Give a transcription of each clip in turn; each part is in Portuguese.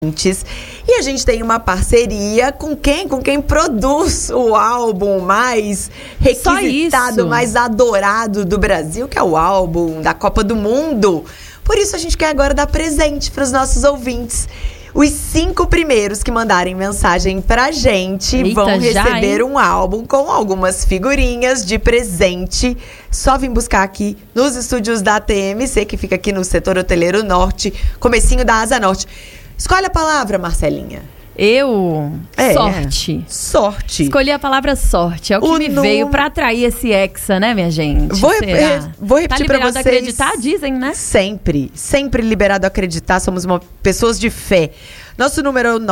E a gente tem uma parceria com quem? Com quem produz o álbum mais requisitado, mais adorado do Brasil, que é o álbum da Copa do Mundo. Por isso a gente quer agora dar presente para os nossos ouvintes. Os 5 primeiros que mandarem mensagem pra gente vão receber um álbum com algumas figurinhas de presente. Só vim buscar aqui nos estúdios da TMC, que fica aqui no setor hoteleiro norte, comecinho da Asa Norte. Escolhe a palavra, Marcelinha. Sorte. Sorte. Escolhi a palavra sorte. É o que me veio pra atrair esse hexa, né, minha gente? Vou repetir pra vocês. Tá liberado a acreditar, dizem, né? Sempre liberado a acreditar. Somos pessoas de fé. Nosso número é o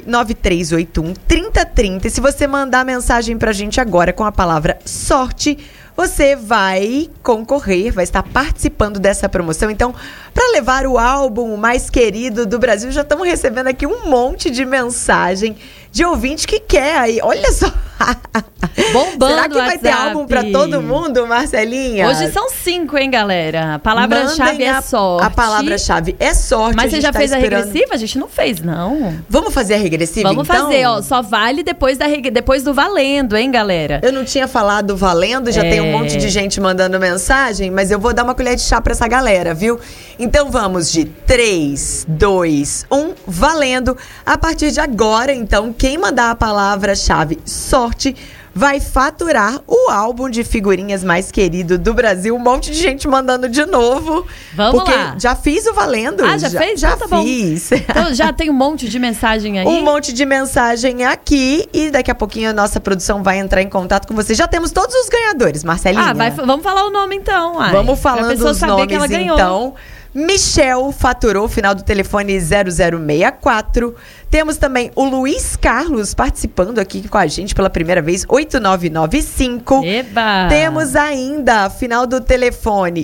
99381-3030. E se você mandar mensagem pra gente agora com a palavra sorte, você vai concorrer, vai estar participando dessa promoção. Então, para levar o álbum mais querido do Brasil, já estamos recebendo aqui um monte de mensagem de ouvinte que quer aí. Olha só. Bombando. Será que vai ter álbum para todo mundo, Marcelinha? Hoje são 5, hein, galera? A palavra-chave é sorte. A palavra-chave é sorte. Mas você já fez a regressiva? A gente não fez, não. Vamos fazer a regressiva, Vamos fazer, ó. Só vale depois do valendo, hein, galera? Eu não tinha falado valendo, já tem um monte de gente mandando mensagem, mas eu vou dar uma colher de chá pra essa galera, viu? Então vamos de 3, 2, 1, valendo. A partir de agora, então, quem mandar a palavra-chave sorte vai faturar o álbum de figurinhas mais querido do Brasil. Um monte de gente mandando de novo. Vamos lá. Já fiz o valendo. Já fez? Já então, tá fiz. Bom. Então já tem um monte de mensagem aí. Um monte de mensagem aqui. E daqui a pouquinho a nossa produção vai entrar em contato com você. Já temos todos os ganhadores, Marcelinha. Vamos falar o nome então. Vamos falando os nomes então. Michel faturou, final do telefone 0064. Temos também o Luiz Carlos participando aqui com a gente pela primeira vez, 8995. Eba! Temos ainda, final do telefone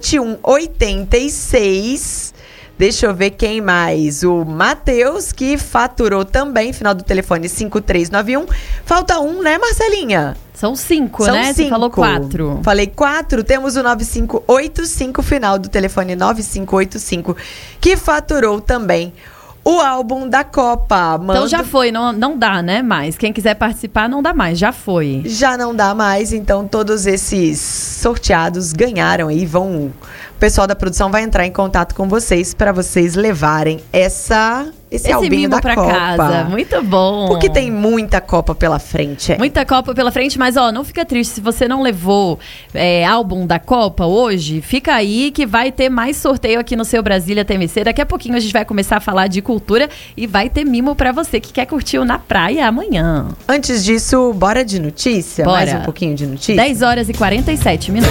2186. Deixa eu ver quem mais. O Matheus, que faturou também, final do telefone 5391. Falta um, né, Marcelinha? São 5, né? 5. Você falou 4. Falei 4. Temos o 9585, final do telefone 9585, que faturou também o álbum da Copa. Então já foi, não dá, né, mais. Quem quiser participar não dá mais, já foi. Já não dá mais, então todos esses sorteados ganharam aí, o pessoal da produção vai entrar em contato com vocês para vocês levarem esse albinho da Copa casa. Muito bom. Porque tem muita Copa pela frente. Muita Copa pela frente, mas não fica triste se você não levou álbum da Copa hoje. Fica aí que vai ter mais sorteio aqui no seu Brasília TMC. Daqui a pouquinho a gente vai começar a falar de cultura e vai ter mimo pra você que quer curtir o Na Praia amanhã. Antes disso, bora de notícia? Bora. Mais um pouquinho de notícia? 10 horas e 47 minutos.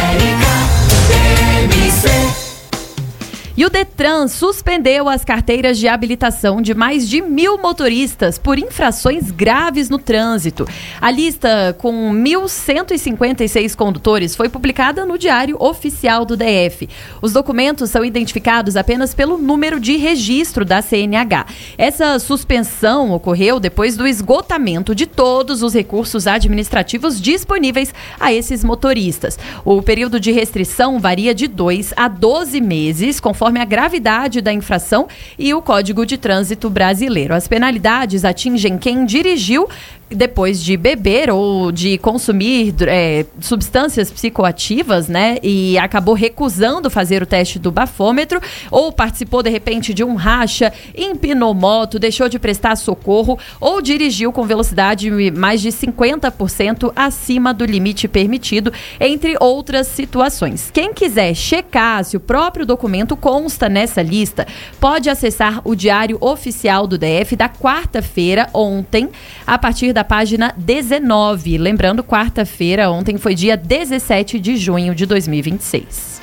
E o Detran suspendeu as carteiras de habilitação de mais de 1.000 motoristas por infrações graves no trânsito. A lista com 1.156 condutores foi publicada no Diário Oficial do DF. Os documentos são identificados apenas pelo número de registro da CNH. Essa suspensão ocorreu depois do esgotamento de todos os recursos administrativos disponíveis a esses motoristas. O período de restrição varia de 2 a 12 meses, conforme a gravidade da infração e o Código de Trânsito Brasileiro. As penalidades atingem quem dirigiu depois de beber ou de consumir substâncias psicoativas, né? E acabou recusando fazer o teste do bafômetro, ou participou de repente de um racha, empinou moto, deixou de prestar socorro ou dirigiu com velocidade mais de 50% acima do limite permitido, entre outras situações. Quem quiser checar se o próprio documento consta nessa lista, pode acessar o Diário Oficial do DF da quarta-feira, ontem, a partir da página 19. Lembrando, quarta-feira, ontem foi dia 17 de junho de 2026.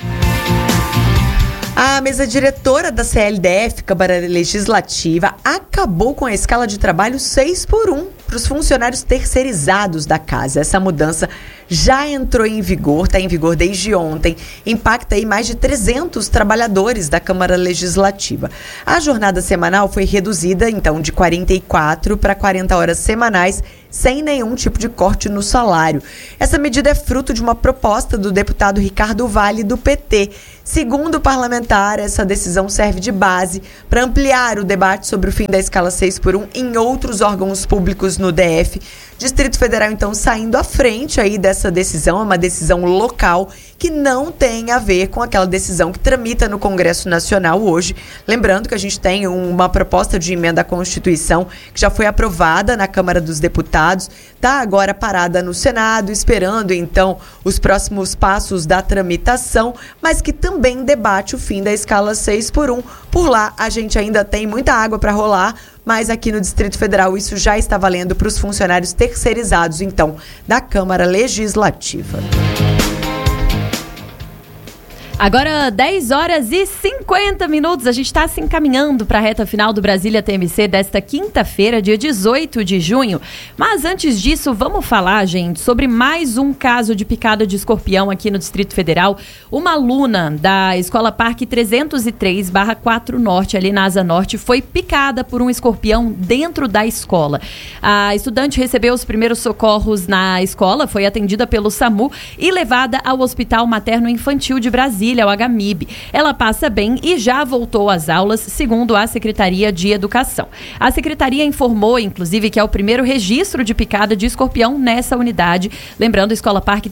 A mesa diretora da CLDF, Câmara Legislativa, acabou com a escala de trabalho 6x1 para os funcionários terceirizados da casa. Essa mudança já entrou em vigor, está em vigor desde ontem, impacta aí mais de 300 trabalhadores da Câmara Legislativa. A jornada semanal foi reduzida, então, de 44 para 40 horas semanais, sem nenhum tipo de corte no salário. Essa medida é fruto de uma proposta do deputado Ricardo Vale, do PT. Segundo o parlamentar, essa decisão serve de base para ampliar o debate sobre o fim da escala 6x1 em outros órgãos públicos no DF. Distrito Federal, então, saindo à frente aí dessa decisão, é uma decisão local que não tem a ver com aquela decisão que tramita no Congresso Nacional hoje. Lembrando que a gente tem uma proposta de emenda à Constituição que já foi aprovada na Câmara dos Deputados, está agora parada no Senado, esperando, então, os próximos passos da tramitação, mas que também debate o fim da escala 6x1. Por lá, a gente ainda tem muita água para rolar, mas aqui no Distrito Federal isso já está valendo para os funcionários terceirizados, então, da Câmara Legislativa. Agora, 10 horas e 50 minutos, a gente está se encaminhando para a reta final do Brasília TMC desta quinta-feira, dia 18 de junho. Mas antes disso, vamos falar, gente, sobre mais um caso de picada de escorpião aqui no Distrito Federal. Uma aluna da Escola Parque 303/4 Norte, ali na Asa Norte, foi picada por um escorpião dentro da escola. A estudante recebeu os primeiros socorros na escola, foi atendida pelo SAMU e levada ao Hospital Materno Infantil de Brasília, ao HMIB. Ela passa bem e já voltou às aulas, segundo a Secretaria de Educação. A Secretaria informou, inclusive, que é o primeiro registro de picada de escorpião nessa unidade. Lembrando, Escola Parque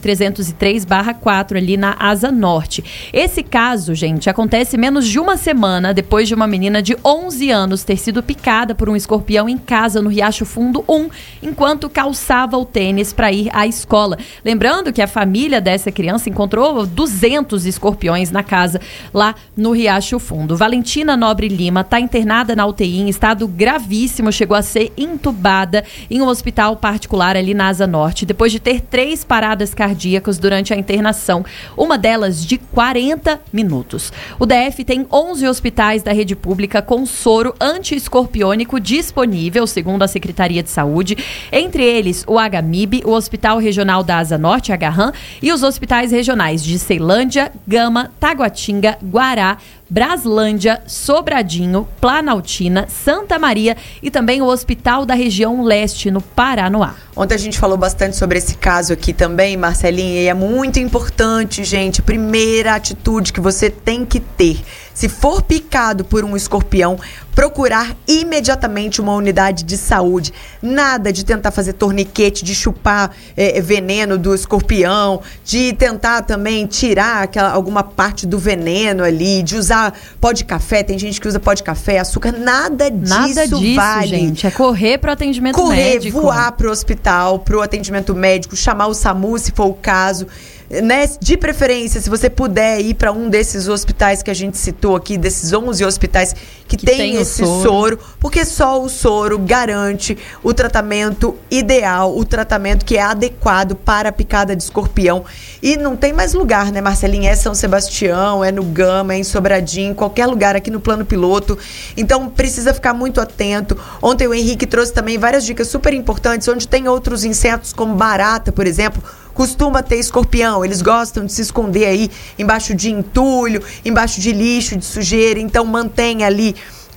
303/4, ali na Asa Norte. Esse caso, gente, acontece menos de uma semana depois de uma menina de 11 anos ter sido picada por um escorpião em casa, no Riacho Fundo 1, enquanto calçava o tênis para ir à escola. Lembrando que a família dessa criança encontrou 200 escorpiões na casa, lá no Riacho Fundo. Valentina Nobre Lima está internada na UTI em estado gravíssimo, chegou a ser entubada em um hospital particular ali na Asa Norte, depois de ter 3 paradas cardíacas durante a internação, uma delas de 40 minutos. O DF tem 11 hospitais da rede pública com soro anti-escorpiônico disponível, segundo a Secretaria de Saúde, entre eles o HMIB, o Hospital Regional da Asa Norte, HRAM, e os hospitais regionais de Ceilândia, Gama, Taguatinga, Guará, Braslândia, Sobradinho, Planaltina, Santa Maria e também o Hospital da Região Leste, no Paranoá. Ontem a gente falou bastante sobre esse caso aqui também, Marcelinha, e é muito importante, gente, primeira atitude que você tem que ter. Se for picado por um escorpião, procurar imediatamente uma unidade de saúde. Nada de tentar fazer torniquete, de chupar veneno do escorpião, de tentar também tirar alguma parte do veneno ali, de usar pó de café. Tem gente que usa pó de café, açúcar. Nada disso vale. Gente. É correr para o atendimento médico. Voar para o hospital, para o atendimento médico, chamar o SAMU se for o caso. Né? De preferência, se você puder ir para um desses hospitais que a gente citou aqui, desses 11 hospitais que tem esse soro, porque só o soro garante o tratamento ideal, o tratamento que é adequado para a picada de escorpião. E não tem mais lugar, né, Marcelinha? É São Sebastião, é no Gama, é em Sobradinho, qualquer lugar aqui no plano piloto. Então precisa ficar muito atento. Ontem o Henrique trouxe também várias dicas super importantes, onde tem outros insetos como barata, por exemplo. Costuma ter escorpião, eles gostam de se esconder aí embaixo de entulho, embaixo de lixo, de sujeira. Então mantenha ali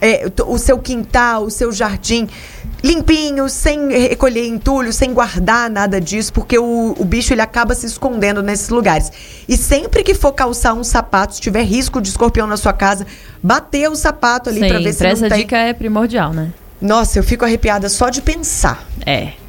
o seu quintal, o seu jardim limpinho, sem recolher entulho, sem guardar nada disso, porque o bicho ele acaba se escondendo nesses lugares. E sempre que for calçar um sapato, se tiver risco de escorpião na sua casa, bater o sapato ali para ver se não tem. Essa dica é primordial, né? Nossa, eu fico arrepiada só de pensar. É.